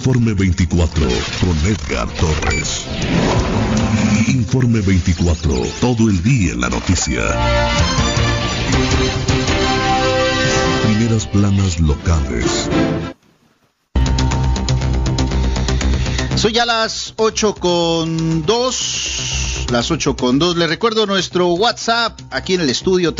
Informe 24 con Edgar Torres. Informe 24, todo el día en la noticia. Primeras planas locales. Son ya las 8:02. Las 8:02. Les recuerdo nuestro WhatsApp aquí en el estudio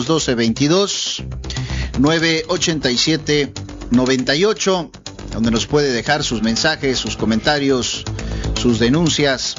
312-22-987-98, donde nos puede dejar sus mensajes, sus comentarios, sus denuncias.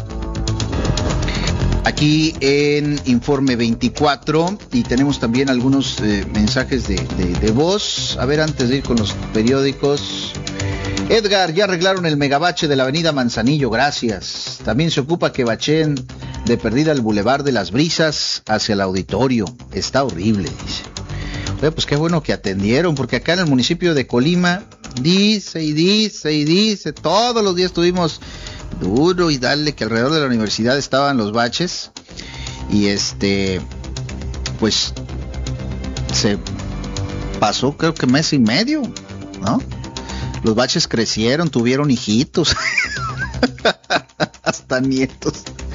Aquí en Informe 24, y tenemos también algunos mensajes de voz. A ver, antes de ir con los periódicos. Edgar, ya arreglaron el megabache de la avenida Manzanillo, gracias. También se ocupa que bachen de perdida el Boulevard de las Brisas hacia el auditorio. Está horrible, dice. Oye, pues qué bueno que atendieron, porque acá en el municipio de Colima dice, todos los días estuvimos duro y dale que alrededor de la universidad estaban los baches, y pues se pasó creo que mes y medio, ¿no? Los baches crecieron, tuvieron hijitos, hasta nietos.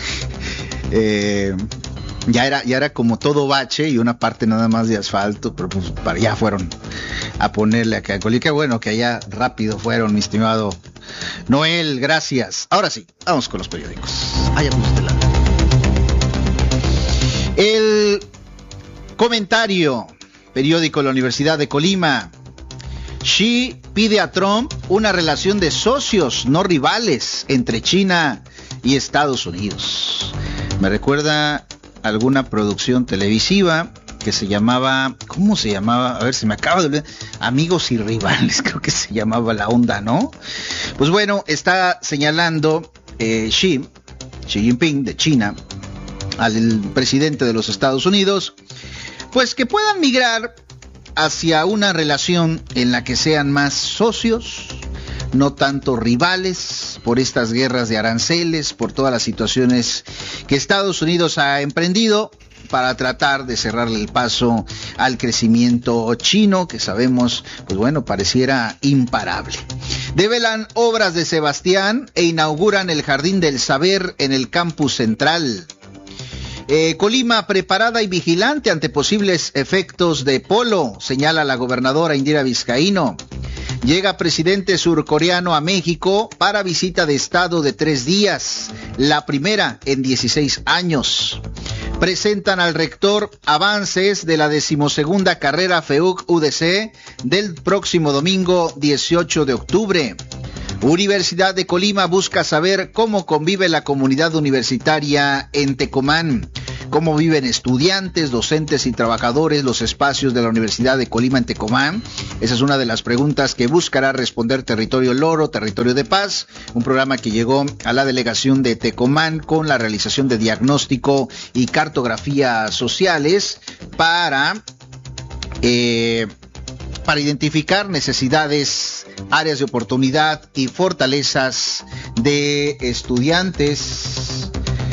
Ya era como todo bache y una parte nada más de asfalto, pero pues para allá fueron a ponerle acá. Qué bueno que allá rápido fueron, mi estimado Noel, gracias. Ahora sí, vamos con los periódicos. El comentario, periódico de la Universidad de Colima. Xi pide a Trump una relación de socios, no rivales, entre China y Estados Unidos. Me recuerda alguna producción televisiva que se llamaba, ¿cómo se llamaba? A ver, se me acaba de olvidar. Amigos y rivales, creo que se llamaba la onda, ¿no? Pues bueno, está señalando Xi Jinping de China al presidente de los Estados Unidos, pues que puedan migrar hacia una relación en la que sean más socios, no tanto rivales, por estas guerras de aranceles, por todas las situaciones que Estados Unidos ha emprendido para tratar de cerrarle el paso al crecimiento chino, que sabemos, pues bueno, pareciera imparable. Develan obras de Sebastián e inauguran el Jardín del Saber en el campus central. Colima preparada y vigilante ante posibles efectos de polo, señala la gobernadora Indira Vizcaíno. Llega presidente surcoreano a México para visita de estado de 3 días, la primera en 16 años. Presentan al rector avances de la 12ª carrera FEUC-UDC del próximo domingo 18 de octubre. Universidad de Colima busca saber cómo convive la comunidad universitaria en Tecomán, cómo viven estudiantes, docentes y trabajadores los espacios de la Universidad de Colima en Tecomán. Esa es una de las preguntas que buscará responder Territorio Loro, Territorio de Paz, un programa que llegó a la delegación de Tecomán con la realización de diagnóstico y cartografía sociales para identificar necesidades, áreas de oportunidad y fortalezas de estudiantes.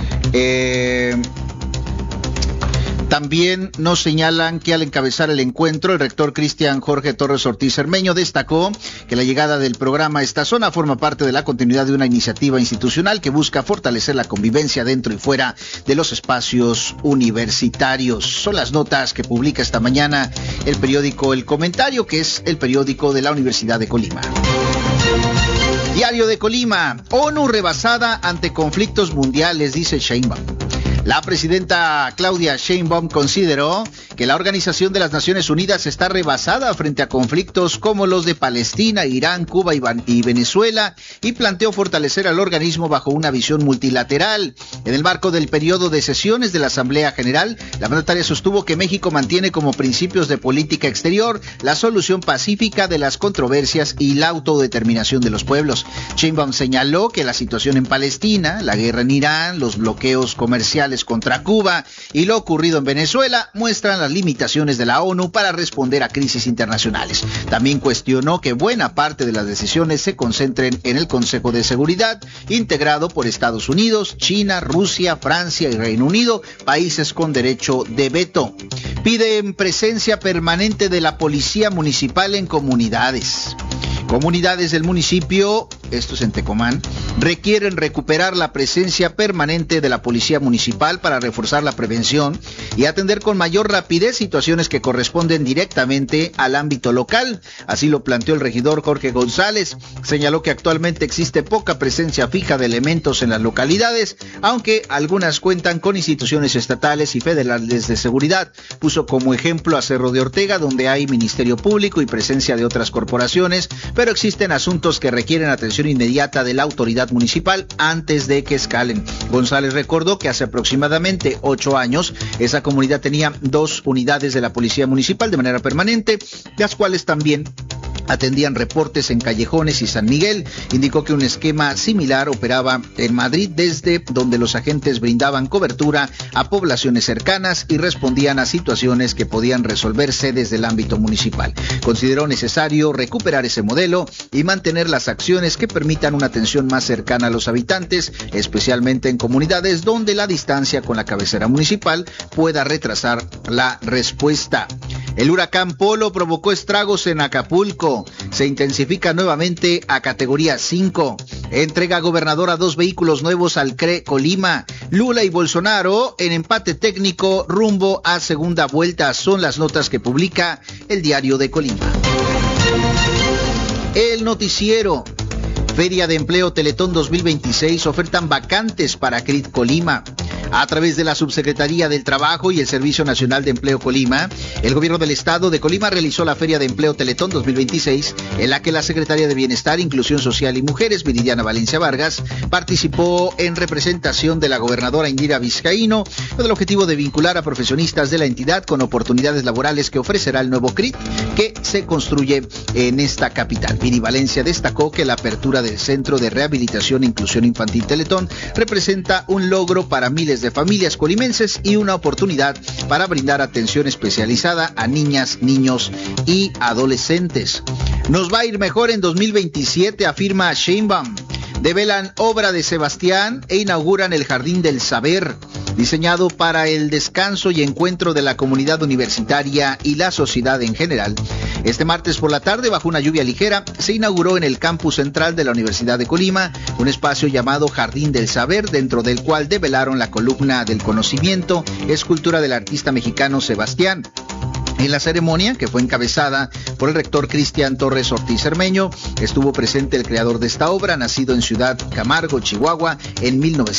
También nos señalan que al encabezar el encuentro, el rector Cristian Jorge Torres Ortiz Cermeño destacó que la llegada del programa a esta zona forma parte de la continuidad de una iniciativa institucional que busca fortalecer la convivencia dentro y fuera de los espacios universitarios. Son las notas que publica esta mañana el periódico El Comentario, que es el periódico de la Universidad de Colima. Diario de Colima, ONU rebasada ante conflictos mundiales, dice Sheinbaum. La presidenta Claudia Sheinbaum consideró que la Organización de las Naciones Unidas está rebasada frente a conflictos como los de Palestina, Irán, Cuba y Venezuela, y planteó fortalecer al organismo bajo una visión multilateral. En el marco del periodo de sesiones de la Asamblea General, la mandataria sostuvo que México mantiene como principios de política exterior la solución pacífica de las controversias y la autodeterminación de los pueblos. Sheinbaum señaló que la situación en Palestina, la guerra en Irán, los bloqueos comerciales contra Cuba y lo ocurrido en Venezuela muestran las limitaciones de la ONU para responder a crisis internacionales. También cuestionó que buena parte de las decisiones se concentren en el Consejo de Seguridad, integrado por Estados Unidos, China, Rusia, Francia y Reino Unido, países con derecho de veto. Piden presencia permanente de la Policía Municipal en comunidades. Comunidades del municipio esto es en Tecomán, requieren recuperar la presencia permanente de la Policía Municipal para reforzar la prevención y atender con mayor rapidez situaciones que corresponden directamente al ámbito local. Así lo planteó el regidor Jorge González. Señaló que actualmente existe poca presencia fija de elementos en las localidades, aunque algunas cuentan con instituciones estatales y federales de seguridad. Puso como ejemplo a Cerro de Ortega, donde hay Ministerio Público y presencia de otras corporaciones, pero existen asuntos que requieren atención inmediata de la autoridad municipal antes de que escalen. González recordó que hace aproximadamente 8 años esa comunidad tenía 2 unidades de la Policía Municipal de manera permanente, las cuales también atendían reportes en Callejones y San Miguel. Indicó que un esquema similar operaba en Madrid, desde donde los agentes brindaban cobertura a poblaciones cercanas y respondían a situaciones que podían resolverse desde el ámbito municipal. Consideró necesario recuperar ese modelo y mantener las acciones que permitan una atención más cercana a los habitantes, especialmente en comunidades donde la distancia con la cabecera municipal pueda retrasar la respuesta. El huracán Polo provocó estragos en Acapulco. Se intensifica nuevamente a categoría 5. Entrega gobernadora 2 vehículos nuevos al CRE Colima. Lula y Bolsonaro en empate técnico rumbo a segunda vuelta. Son las notas que publica el Diario de Colima. El noticiero. Feria de Empleo Teletón 2026 ofertan vacantes para CRIT Colima. A través de la Subsecretaría del Trabajo y el Servicio Nacional de Empleo Colima, el gobierno del estado de Colima realizó la Feria de Empleo Teletón 2026, en la que la Secretaría de Bienestar, Inclusión Social y Mujeres, Viridiana Valencia Vargas, participó en representación de la gobernadora Indira Vizcaíno, con el objetivo de vincular a profesionistas de la entidad con oportunidades laborales que ofrecerá el nuevo CRIT, que se construye en esta capital. Viri Valencia destacó que la apertura del Centro de Rehabilitación e Inclusión Infantil Teletón representa un logro para miles de familias colimenses y una oportunidad para brindar atención especializada a niñas, niños y adolescentes. Nos va a ir mejor en 2027, afirma Sheinbaum. Develan obra de Sebastián e inauguran el Jardín del Saber, diseñado para el descanso y encuentro de la comunidad universitaria y la sociedad en general. Este martes por la tarde, bajo una lluvia ligera, se inauguró en el campus central de la Universidad de Colima un espacio llamado Jardín del Saber, dentro del cual develaron la columna del conocimiento, escultura del artista mexicano Sebastián. En la ceremonia, que fue encabezada por el rector Cristian Torres Ortiz Cermeño, estuvo presente el creador de esta obra, nacido en Ciudad Camargo, Chihuahua, en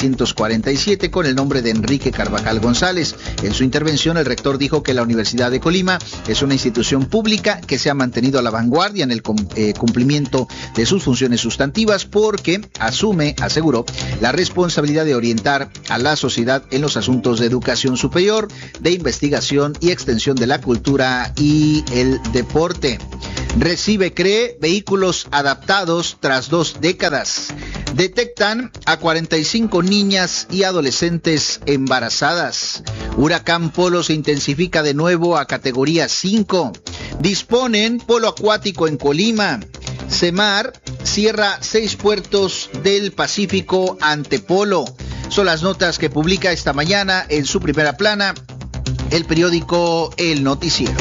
1947, con el nombre de Enrique Carvajal González. En su intervención, el rector dijo que la Universidad de Colima es una institución pública que se ha mantenido a la vanguardia en el cumplimiento de sus funciones sustantivas, porque asume, aseguró, la responsabilidad de orientar a la sociedad en los asuntos de educación superior, de investigación y extensión de la cultura y el deporte. Recibe CRE vehículos adaptados tras 2 décadas. Detectan a 45 niñas y adolescentes embarazadas. Huracán Polo se intensifica de nuevo a categoría 5. Disponen polo acuático en Colima. Semar cierra 6 puertos del Pacífico ante Polo. Son las notas que publica esta mañana en su primera plana el periódico El Noticiero.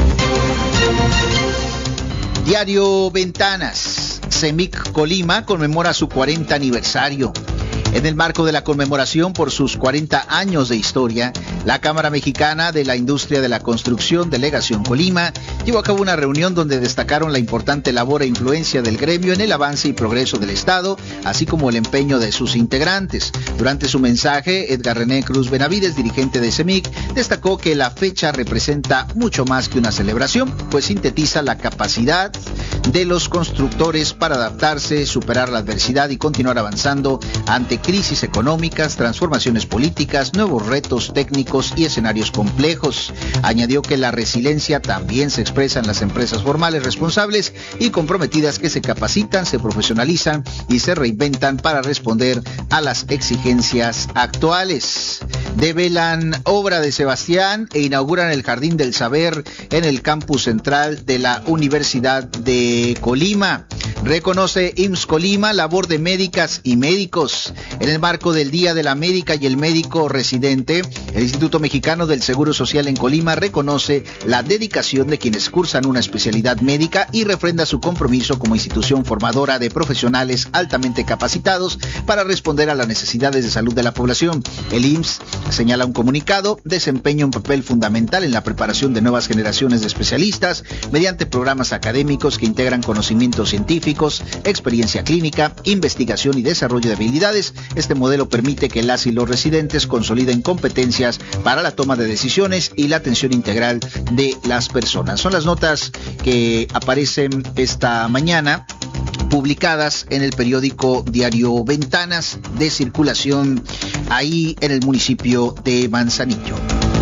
Diario Ventanas. CEMIC Colima conmemora su 40 aniversario. En el marco de la conmemoración por sus 40 años de historia, la Cámara Mexicana de la Industria de la Construcción, Delegación Colima, llevó a cabo una reunión donde destacaron la importante labor e influencia del gremio en el avance y progreso del Estado, así como el empeño de sus integrantes. Durante su mensaje, Edgar René Cruz Benavides, dirigente de CEMIC, destacó que la fecha representa mucho más que una celebración, pues sintetiza la capacidad de los constructores para adaptarse, superar la adversidad y continuar avanzando ante crisis económicas, transformaciones políticas, nuevos retos técnicos y escenarios complejos. Añadió que la resiliencia también se expresa en las empresas formales responsables y comprometidas que se capacitan, se profesionalizan y se reinventan para responder a las exigencias actuales. Develan obra de Sebastián e inauguran el Jardín del Saber en el campus central de la Universidad de Colima. Reconoce IMSS Colima labor de médicas y médicos. En el marco del Día de la Médica y el Médico Residente, el Instituto Mexicano del Seguro Social en Colima reconoce la dedicación de quienes cursan una especialidad médica y refrenda su compromiso como institución formadora de profesionales altamente capacitados para responder a las necesidades de salud de la población. El IMSS, señala un comunicado, desempeña un papel fundamental en la preparación de nuevas generaciones de especialistas mediante programas académicos que integran conocimientos científicos, experiencia clínica, investigación y desarrollo de habilidades. Este modelo permite que las y los residentes consoliden competencias para la toma de decisiones y la atención integral de las personas. Son las notas que aparecen esta mañana, publicadas en el periódico diario Ventanas, de circulación ahí en el municipio de Manzanillo.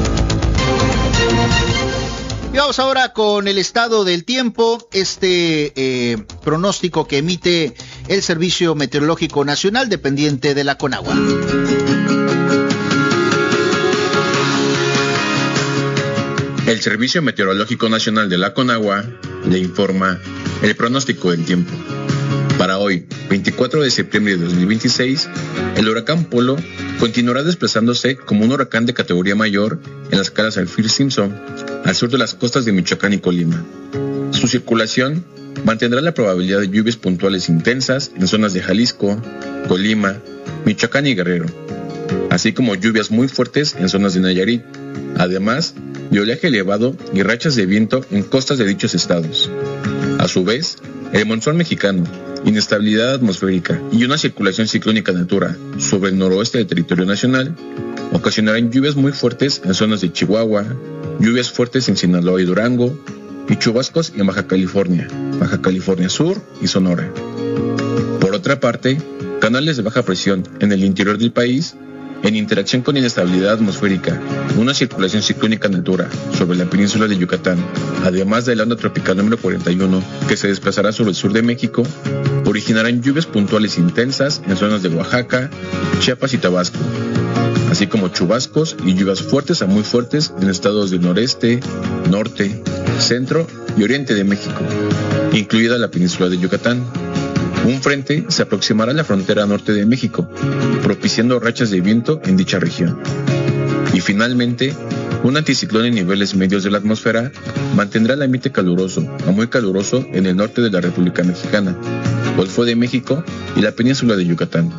Y vamos ahora con el estado del tiempo, pronóstico que emite el Servicio Meteorológico Nacional dependiente de la Conagua. El Servicio Meteorológico Nacional de la Conagua le informa el pronóstico del tiempo. Para hoy, 24 de septiembre de 2026, el huracán Polo continuará desplazándose como un huracán de categoría mayor en la escala Saffir-Simpson al sur de las costas de Michoacán y Colima. Su circulación mantendrá la probabilidad de lluvias puntuales intensas en zonas de Jalisco, Colima, Michoacán y Guerrero, así como lluvias muy fuertes en zonas de Nayarit, además de oleaje elevado y rachas de viento en costas de dichos estados. A su vez, el monzón mexicano, inestabilidad atmosférica y una circulación ciclónica natura sobre el noroeste del territorio nacional ocasionarán lluvias muy fuertes en zonas de Chihuahua, lluvias fuertes en Sinaloa y Durango, y chubascos en Baja California Sur y Sonora. Por otra parte, canales de baja presión en el interior del país, en interacción con inestabilidad atmosférica, una circulación ciclónica natura sobre la península de Yucatán, además de la onda tropical número 41 que se desplazará sobre el sur de México, originarán lluvias puntuales intensas en zonas de Oaxaca, Chiapas y Tabasco, así como chubascos y lluvias fuertes a muy fuertes en estados del noreste, norte, centro y oriente de México, incluida la península de Yucatán. Un frente se aproximará a la frontera norte de México, propiciando rachas de viento en dicha región. Y finalmente, un anticiclón en niveles medios de la atmósfera mantendrá el ambiente caluroso a muy caluroso en el norte de la República Mexicana, Golfo de México y la península de Yucatán.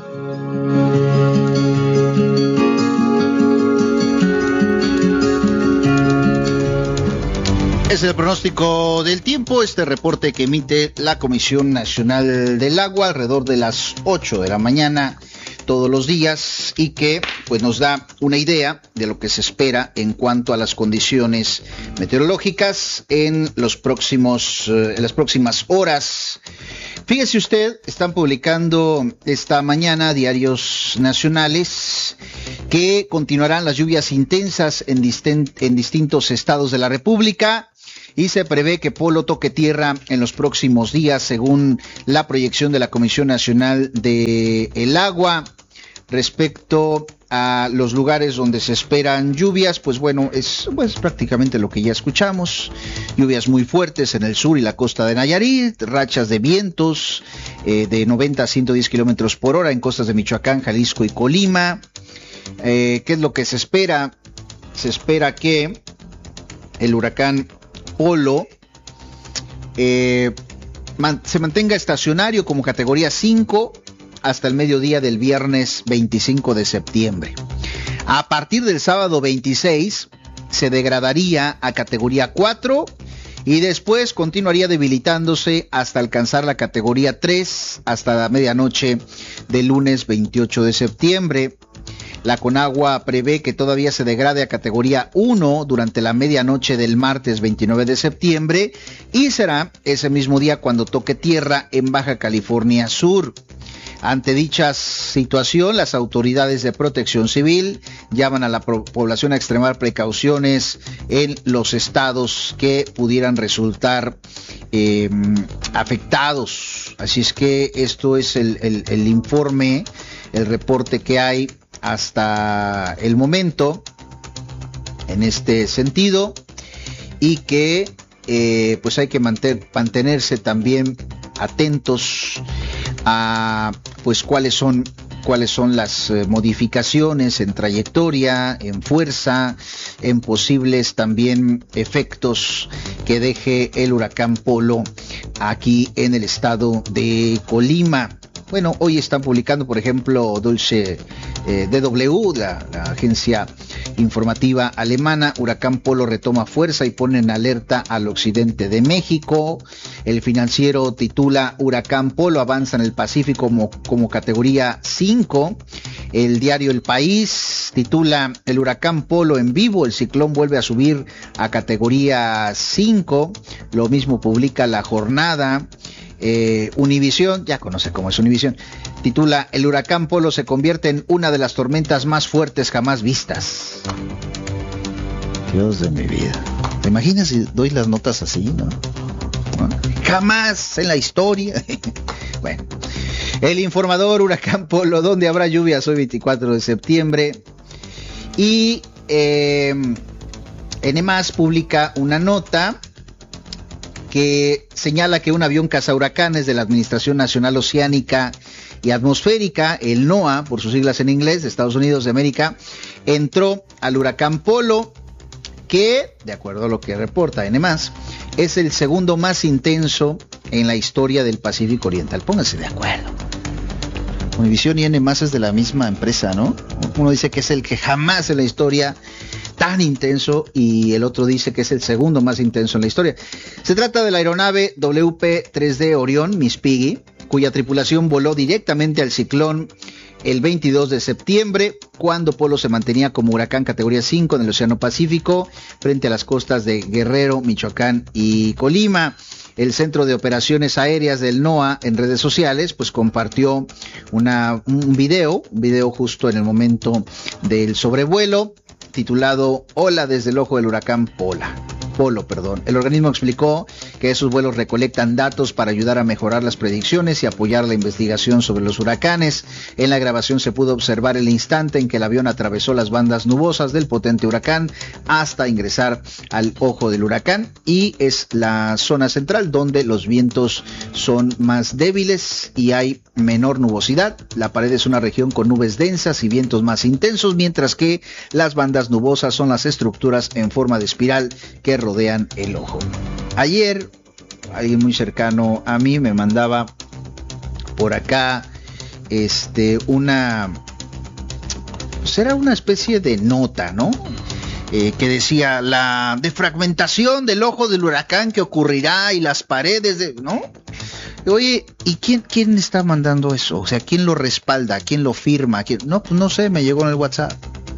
Es el pronóstico del tiempo, este reporte que emite la Comisión Nacional del Agua alrededor de las 8 de la mañana todos los días y que pues nos da una idea de lo que se espera en cuanto a las condiciones meteorológicas en las próximas horas. Fíjese usted, están publicando esta mañana diarios nacionales que continuarán las lluvias intensas en distintos estados de la República. Y se prevé que Polo toque tierra en los próximos días, según la proyección de la Comisión Nacional del Agua. Respecto a los lugares donde se esperan lluvias, pues bueno, es prácticamente lo que ya escuchamos. Lluvias muy fuertes en el sur y la costa de Nayarit, rachas de vientos de 90 a 110 kilómetros por hora en costas de Michoacán, Jalisco y Colima. ¿Qué es lo que se espera? Se espera que el huracán Polo se mantenga estacionario como categoría 5 hasta el mediodía del viernes 25 de septiembre. A partir del sábado 26 se degradaría a categoría 4 y después continuaría debilitándose hasta alcanzar la categoría 3 hasta la medianoche del lunes 28 de septiembre. La Conagua prevé que todavía se degrade a categoría 1 durante la medianoche del martes 29 de septiembre y será ese mismo día cuando toque tierra en Baja California Sur. Ante dicha situación, las autoridades de protección civil llaman a la población a extremar precauciones en los estados que pudieran resultar afectados. Así es que esto es el informe, el reporte que hay hasta el momento en este sentido y que pues hay que mantenerse también atentos a pues cuáles son las modificaciones en trayectoria, en fuerza, en posibles también efectos que deje el huracán Polo aquí en el estado de Colima. Bueno, hoy están publicando, por ejemplo, Deutsche DW, la agencia informativa alemana, huracán Polo retoma fuerza y pone en alerta al occidente de México. El Financiero titula huracán Polo avanza en el Pacífico como categoría 5. El diario El País titula el huracán Polo en vivo, el ciclón vuelve a subir a categoría 5. Lo mismo publica La Jornada. Univisión, ya conoce cómo es Univisión, titula el huracán Polo se convierte en una de las tormentas más fuertes jamás vistas. Dios de mi vida, ¿te imaginas si doy las notas así, no? Jamás en la historia. Bueno, el Informador, huracán Polo, ¿dónde habrá lluvias hoy 24 de septiembre? Y NMAS publica una nota que señala que un avión cazahuracanes de la Administración Nacional Oceánica y Atmosférica, el NOAA, por sus siglas en inglés, de Estados Unidos de América, entró al huracán Polo, que, de acuerdo a lo que reporta NMAS, es el segundo más intenso en la historia del Pacífico Oriental. Pónganse de acuerdo. Univisión y NMAS es de la misma empresa, ¿no? Uno dice que es el que jamás en la historia tan intenso y el otro dice que es el segundo más intenso en la historia. Se trata de la aeronave WP-3D Orión, Miss Piggy, cuya tripulación voló directamente al ciclón el 22 de septiembre, cuando Polo se mantenía como huracán categoría 5 en el Océano Pacífico, frente a las costas de Guerrero, Michoacán y Colima. El Centro de Operaciones Aéreas del NOAA en redes sociales pues compartió un video justo en el momento del sobrevuelo, titulado Hola desde el ojo del huracán Polo. El organismo explicó que esos vuelos recolectan datos para ayudar a mejorar las predicciones y apoyar la investigación sobre los huracanes. En la grabación se pudo observar el instante en que el avión atravesó las bandas nubosas del potente huracán hasta ingresar al ojo del huracán, y es la zona central donde los vientos son más débiles y hay menor nubosidad. La pared es una región con nubes densas y vientos más intensos, mientras que las bandas nubosas son las estructuras en forma de espiral que rodean el ojo. Ayer, alguien muy cercano a mí me mandaba por acá era una especie de nota, ¿no? Que decía la defragmentación del ojo del huracán que ocurrirá y las paredes ¿no? Oye, ¿y quién está mandando eso? O sea, ¿quién lo respalda? ¿Quién lo firma? No, pues no sé, me llegó en el WhatsApp.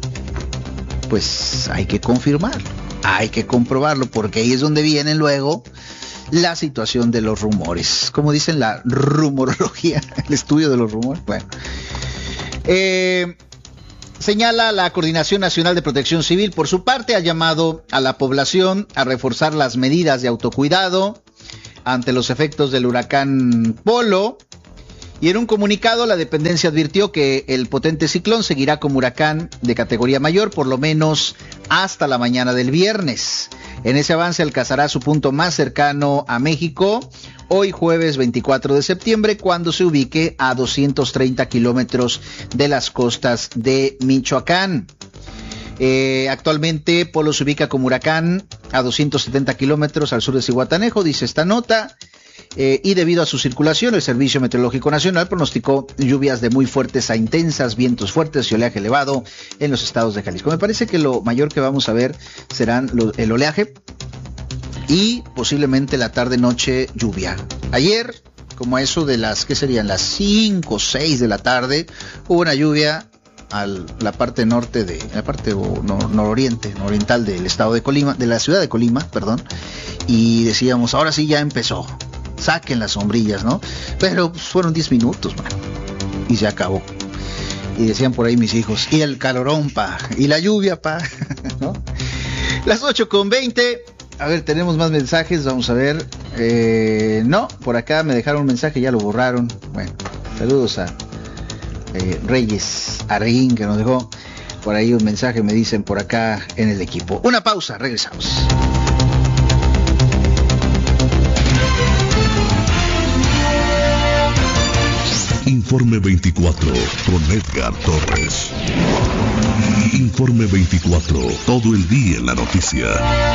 Pues hay que confirmarlo, hay que comprobarlo, porque ahí es donde viene luego la situación de los rumores. Como dicen, la rumorología, el estudio de los rumores. Bueno, señala la Coordinación Nacional de Protección Civil, por su parte, ha llamado a la población a reforzar las medidas de autocuidado ante los efectos del huracán Polo. Y en un comunicado, la dependencia advirtió que el potente ciclón seguirá como huracán de categoría mayor, por lo menos hasta la mañana del viernes. En ese avance alcanzará su punto más cercano a México hoy jueves 24 de septiembre, cuando se ubique a 230 kilómetros de las costas de Michoacán. Actualmente Polo se ubica como huracán a 270 kilómetros al sur de Zihuatanejo, dice esta nota. Y debido a su circulación, el Servicio Meteorológico Nacional pronosticó lluvias de muy fuertes a intensas, vientos fuertes y oleaje elevado en los estados de Jalisco. Me parece que lo mayor que vamos a ver serán el oleaje y posiblemente la tarde-noche lluvia. Ayer, como a eso de las 5 o 6 de la tarde, hubo una lluvia a la parte norte nororiental del estado de Colima, de la ciudad de Colima, perdón, y decíamos, ahora sí ya empezó. Saquen las sombrillas, ¿no? Pero pues, fueron 10 minutos, man, y se acabó. Y decían por ahí mis hijos, y el calorón, pa, y la lluvia, pa, ¿no? Las 8:20. A ver, tenemos más mensajes, vamos a ver. No, por acá me dejaron un mensaje, ya lo borraron. Bueno, saludos a Reyes Arreguín, que nos dejó por ahí un mensaje, me dicen por acá en el equipo. Una pausa, regresamos. Informe 24 con Edgar Torres. Informe 24, todo el día en la noticia.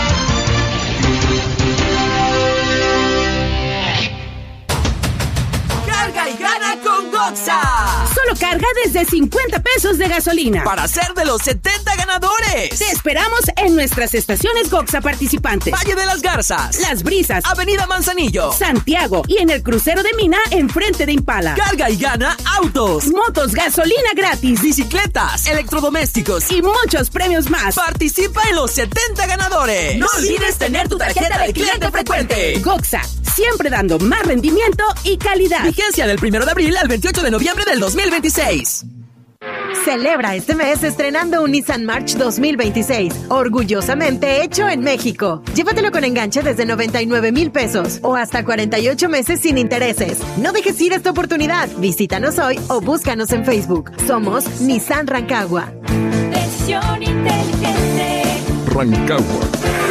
Carga y gana con Goxa. Solo carga desde 50 pesos de gasolina. Para ser de los 70 ganadores. Te esperamos en nuestras estaciones Goxa participantes. Valle de las Garzas, Las Brisas, Avenida Manzanillo, Santiago y en el crucero de Mina enfrente de Impala. Carga y gana autos, Motos, gasolina gratis, bicicletas, electrodomésticos y muchos premios más. Participa en los 70 ganadores. No olvides tener tu tarjeta de cliente frecuente. Goxa, siempre dando más rendimiento y calidad. Vigencia del 1 de abril al 28 de noviembre del 2026. Celebra este mes estrenando un Nissan March 2026, orgullosamente hecho en México. Llévatelo con enganche desde 99,000 pesos o hasta 48 meses sin intereses. No dejes ir esta oportunidad. Visítanos hoy o búscanos en Facebook. Somos Nissan Rancagua. Versión inteligente. Rancagua.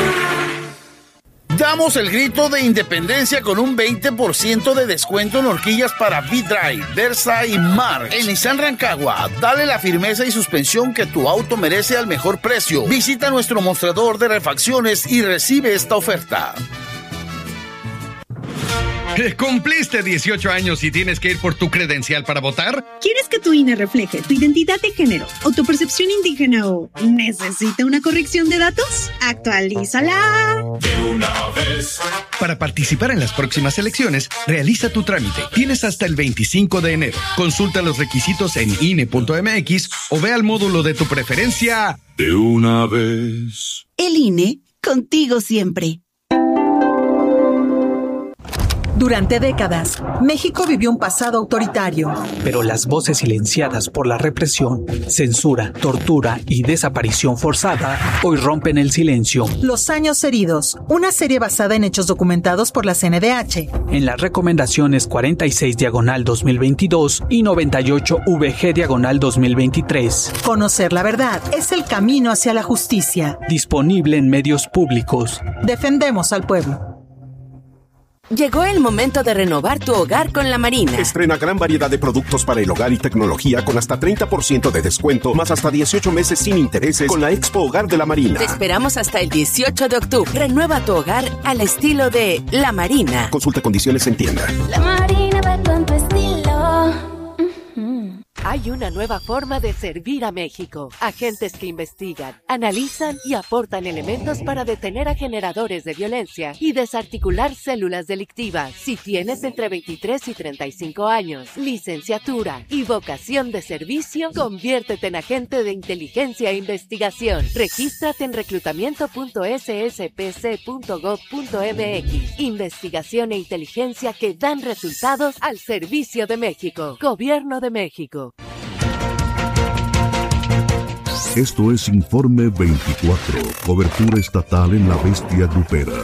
Damos el grito de independencia con un 20% de descuento en horquillas para V-Drive, Versa y March. En Nissan Rancagua, dale la firmeza y suspensión que tu auto merece al mejor precio. Visita nuestro mostrador de refacciones y recibe esta oferta. ¿Cumpliste 18 años y tienes que ir por tu credencial para votar? ¿Quieres que tu INE refleje tu identidad de género o tu percepción indígena o necesita una corrección de datos? ¡Actualízala! De una vez. Para participar en las próximas elecciones, realiza tu trámite. Tienes hasta el 25 de enero. Consulta los requisitos en INE.mx o ve al módulo de tu preferencia. De una vez. El INE, contigo siempre. Durante décadas, México vivió un pasado autoritario. Pero las voces silenciadas por la represión, censura, tortura y desaparición forzada hoy rompen el silencio. Los años heridos, una serie basada en hechos documentados por la CNDH. En las recomendaciones 46/2022 y 98/VG/2023. Conocer la verdad es el camino hacia la justicia. Disponible en medios públicos. Defendemos al pueblo. Llegó el momento de renovar tu hogar con La Marina. Estrena gran variedad de productos para el hogar y tecnología con hasta 30% de descuento, más hasta 18 meses sin intereses con la Expo Hogar de La Marina. Te esperamos hasta el 18 de octubre. Renueva tu hogar al estilo de La Marina. Consulta condiciones en tienda. La Marina va con tu estilo. Hay una nueva forma de servir a México. Agentes que investigan, analizan y aportan elementos para detener a generadores de violencia y desarticular células delictivas. Si tienes entre 23 y 35 años, licenciatura y vocación de servicio, conviértete en agente de inteligencia e investigación. Regístrate en reclutamiento.sspc.gov.mx. Investigación e inteligencia que dan resultados al servicio de México. Gobierno de México. Esto es Informe 24, cobertura estatal en la bestia grupera,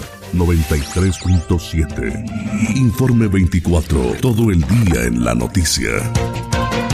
93.7. Informe 24, todo el día en la noticia.